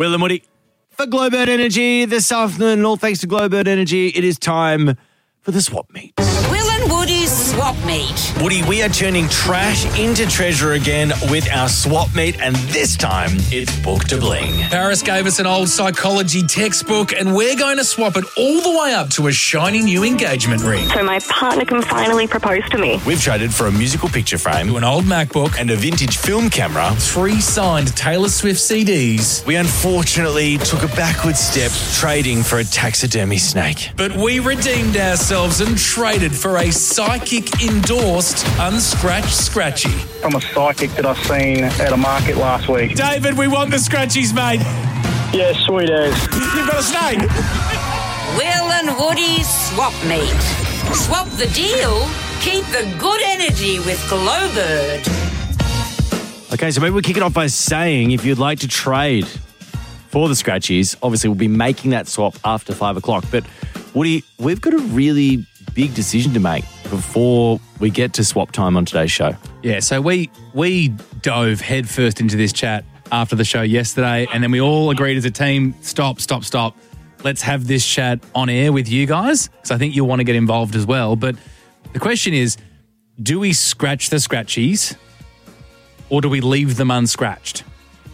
Will and Woody for Glowbird Energy this afternoon. All thanks to Glowbird Energy, it is time for the swap meet. Will and Woody's swap meet. Woody, we are turning trash into treasure again with our swap meet, and this time it's Book to Bling. Paris gave us an old psychology textbook, and we're going to swap it all the way up to a shiny new engagement ring. So my partner can finally propose to me. We've traded for a musical picture frame, To an old MacBook, and a vintage film camera. 3 signed Taylor Swift CDs. We unfortunately took a backward step trading for a taxidermy snake. But we redeemed ourselves and traded for a psychic-endorsed unscratched scratchy. From a psychic that I seen at a market last week. David, we want the scratchies, mate. Yeah, sweet as. You've got a snake. Will and Woody's swap meet. Swap the deal. Keep the good energy with Glowbird. Okay, so maybe we'll kick it off by saying if you'd like to trade for the scratchies, obviously we'll be making that swap after 5 o'clock. But Woody, we've got a really big decision to make before we get to swap time on today's show. Yeah, so we dove headfirst into this chat after the show yesterday, and then we all agreed as a team, stop. Let's have this chat on air with you guys, because I think you'll want to get involved as well. But the question is, do we scratch the scratchies or do we leave them unscratched?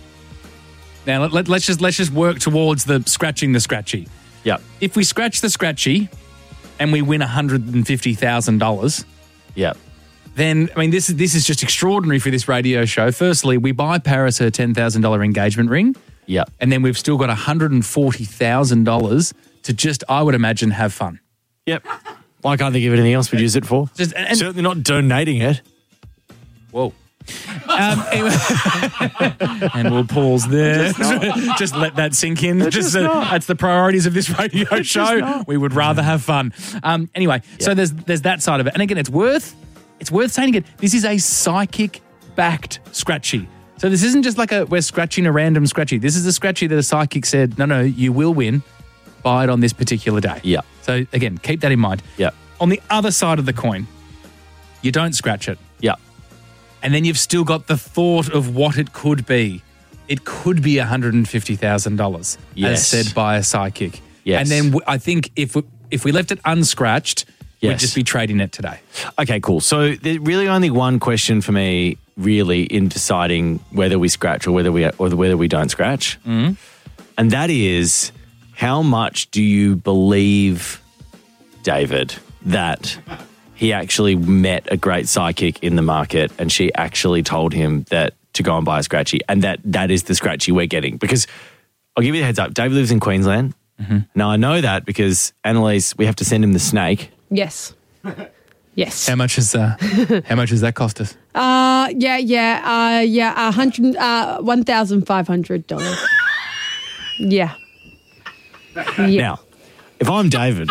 Now, let's just work towards the scratching the scratchy. Yeah. If we scratch the scratchy and we win $150,000, Yeah. then, I mean, this is just extraordinary for this radio show. Firstly, we buy Paris her $10,000 engagement ring. Yeah. And then we've still got $140,000 to just, I would imagine, have fun. Yep. Well, I can't think of anything else we'd use it for. And Certainly not donating it. whoa. Anyway, and we'll pause there. Just let that sink in. That's the priorities of this radio show. We would rather have fun. Anyway, so there's that side of it. And again, it's worth saying again, this is a psychic-backed scratchy. So this isn't just like we're scratching a random scratchy. This is a scratchy that a psychic said, no, you will win. Buy it on this particular day. Yeah. So again, keep that in mind. Yeah. On the other side of the coin, you don't scratch it. Yeah. And then you've still got the thought of what it could be. It could be $150,000, Yes. as said by a psychic. Yes. And then I think if we left it unscratched, we'd Yes. just be trading it today. Okay, cool. So there's really only one question for me, really, in deciding whether we scratch or whether we don't scratch, and that is, how much do you believe, David, that he actually met a great psychic in the market and she actually told him that to go and buy a scratchy, and that is the scratchy we're getting? Because I'll give you the heads up. David lives in Queensland. Now, I know that because Annalise, we have to send him the snake. Yes. Yes. How much has that cost us? $1,500. Yeah. Now, if I'm David,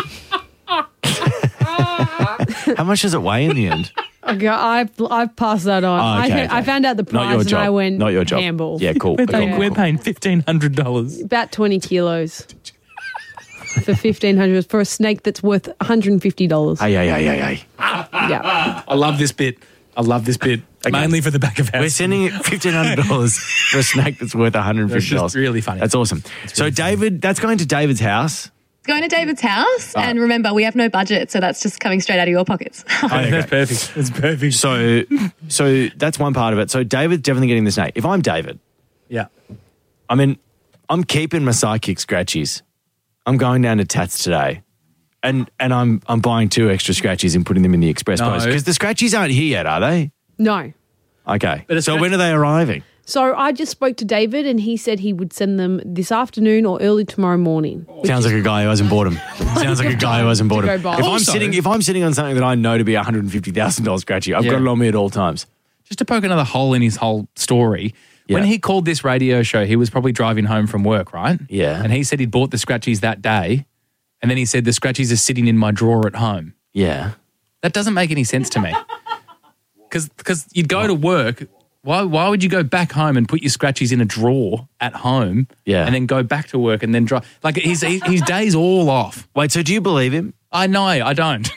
how much does it weigh in the end? Okay, I've passed that on. Okay. I found out the Not your price job. and I went Not your job. handball. Yeah, cool. We're paying $1,500. About 20 kilos for $1,500 for a snake that's worth $150. Hey. Yeah. I love this bit. Mainly for the back of house. We're sending $1,500 for a snake that's worth $150. That's just really funny. That's awesome. So David, that's going to David's house. Going to David's house, and remember, we have no budget, so that's just coming straight out of your pockets. Okay. That's perfect. That's perfect. So that's one part of it. So David's definitely getting the snake. If I'm David, Yeah. I mean, I'm keeping my psychic scratchies. I'm going down to Tats today, and I'm buying 2 extra scratchies and putting them in the express post, because the scratchies aren't here yet, are they? No. Okay. But So when are they arriving? So I just spoke to David and he said he would send them this afternoon or early tomorrow morning. Sounds like a guy who hasn't bought them. Sounds like a guy who hasn't bought them. To go buy. If I'm sitting on something that I know to be $150,000 scratchy, I've got it on me at all times. Just to poke another hole in his whole story, when he called this radio show, he was probably driving home from work, right? Yeah. And he said he'd bought the scratchies that day, and then he said the scratchies are sitting in my drawer at home. Yeah. That doesn't make any sense to me. Because you'd go to work. Why would you go back home and put your scratchies in a drawer at home and then go back to work and then drive? Like, his day's all off. Wait, so do you believe him? I know, I don't.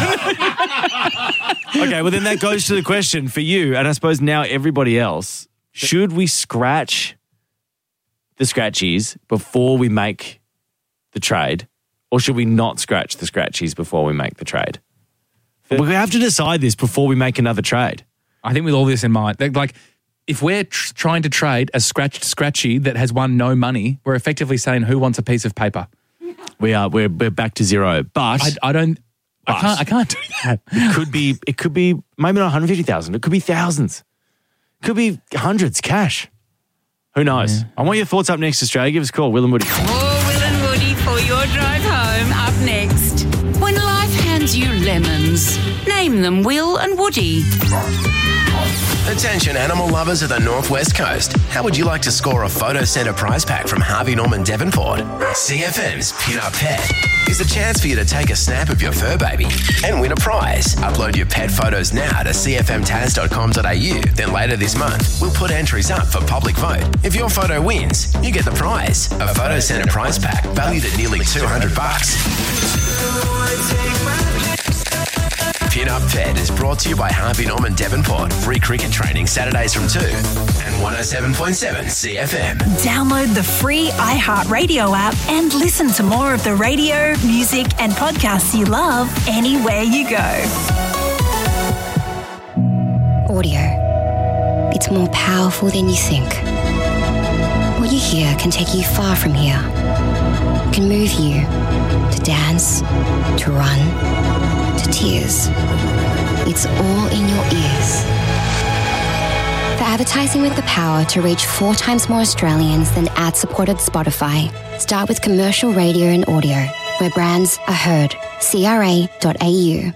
Okay, well then that goes to the question for you, and I suppose now everybody else, should we scratch the scratchies before we make the trade, or should we not scratch the scratchies before we make the trade? We have to decide this before we make another trade. I think with all this in mind, like if we're trying to trade a scratched scratchy that has won no money, we're effectively saying who wants a piece of paper. We're back to zero. But I can't do that. It could be maybe not 150,000. It could be thousands. It could be hundreds cash. Who knows? Yeah. I want your thoughts up next, Australia. Give us a call, Will and Woody. More Will and Woody for your drive home. Up next. When life hands you lemons, name them Will and Woody. Attention animal lovers of the Northwest Coast. How would you like to score a photo centre prize pack from Harvey Norman Devonport? CFM's Pin Up Pet is a chance for you to take a snap of your fur baby and win a prize. Upload your pet photos now to cfmtaz.com.au. Then later this month, we'll put entries up for public vote. If your photo wins, you get the prize. A photo centre prize pack valued at nearly $200. Pin Up Pet is brought to you by Harvey Norman Devonport. Free cricket training Saturdays from 2 and 107.7 CFM. Download the free iHeartRadio app and listen to more of the radio, music and podcasts you love anywhere you go. Audio. It's more powerful than you think. What you hear can take you far from here. It can move you to dance, to run, to tears. It's all in your ears. For advertising with the power to reach 4 times more Australians than ad-supported Spotify, start with commercial radio and audio, where brands are heard. CRA.au.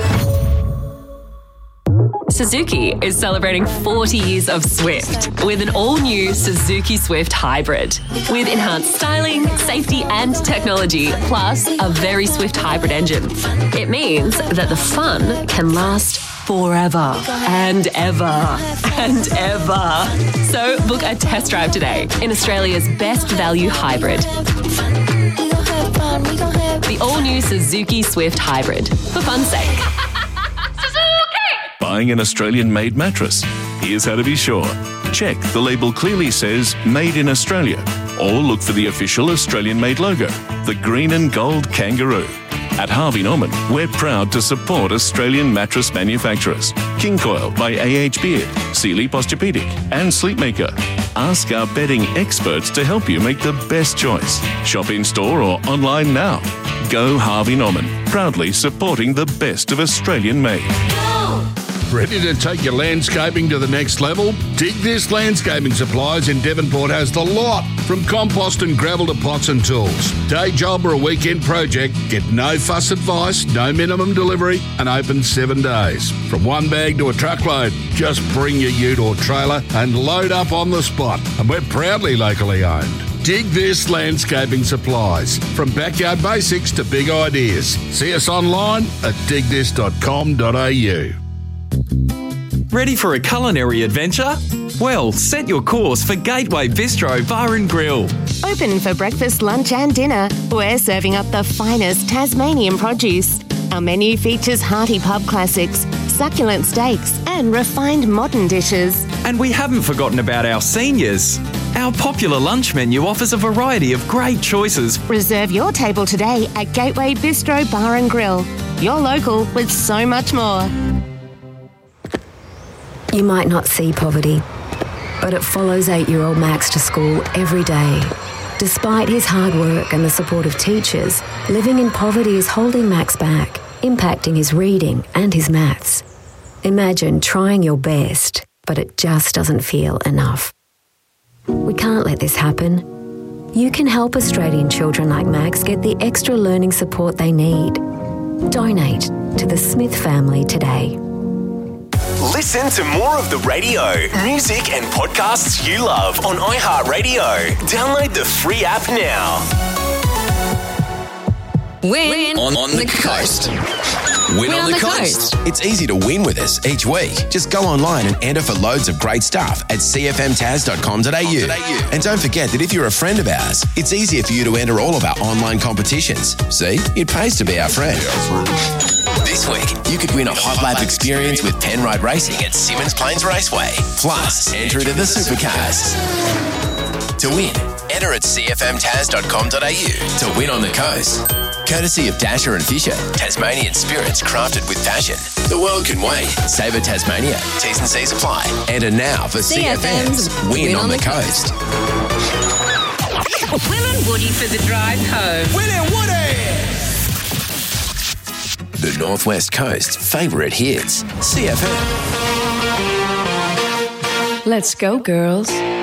Suzuki is celebrating 40 years of Swift with an all-new Suzuki Swift Hybrid. With enhanced styling, safety and technology, plus a very swift hybrid engine. It means that the fun can last forever and ever and ever. So book a test drive today in Australia's best value hybrid. The all-new Suzuki Swift Hybrid. For fun's sake. Buying an Australian-made mattress? Here's how to be sure. Check the label clearly says Made in Australia, or look for the official Australian-made logo, the green and gold kangaroo. At Harvey Norman, we're proud to support Australian mattress manufacturers. King Coil by AH Beard, Sealy Posturepedic and Sleepmaker. Ask our bedding experts to help you make the best choice. Shop in-store or online now. Go Harvey Norman, proudly supporting the best of Australian-made. Ready to take your landscaping to the next level? Dig This Landscaping Supplies in Devonport has the lot. From compost and gravel to pots and tools. Day job or a weekend project, get no fuss advice, no minimum delivery, and open 7 days. From one bag to a truckload, just bring your ute or trailer and load up on the spot. And we're proudly locally owned. Dig This Landscaping Supplies. From backyard basics to big ideas. See us online at digthis.com.au. Ready for a culinary adventure? Well, set your course for Gateway Bistro Bar and Grill. Open for breakfast, lunch and dinner, we're serving up the finest Tasmanian produce. Our menu features hearty pub classics, succulent steaks and refined modern dishes. And we haven't forgotten about our seniors. Our popular lunch menu offers a variety of great choices. Reserve your table today at Gateway Bistro Bar and Grill. Your local with so much more. You might not see poverty, but it follows 8-year-old Max to school every day. Despite his hard work and the support of teachers, living in poverty is holding Max back, impacting his reading and his maths. Imagine trying your best, but it just doesn't feel enough. We can't let this happen. You can help Australian children like Max get the extra learning support they need. Donate to the Smith family today. Listen to more of the radio, music and podcasts you love on iHeartRadio. Download the free app now. Win on the coast. Win on the coast. It's easy to win with us each week. Just go online and enter for loads of great stuff at cfmtaz.com.au. And don't forget that if you're a friend of ours, it's easier for you to enter all of our online competitions. See, it pays to be our friend. This week, you could win a hot lap experience with Penrite Racing at Symmons Plains Raceway. Plus, enter into the Supercars. To win, Enter at cfmtas.com.au to win on the coast. Courtesy of Dasher and Fisher, Tasmanian spirits crafted with passion. The world can wait. Sabre Tasmania. T's and C's apply. Enter now for CFM's Win on the Coast. Will and Woody for the drive home. Will and Woody! The Northwest Coast's favourite hits. CFM. Let's go, girls.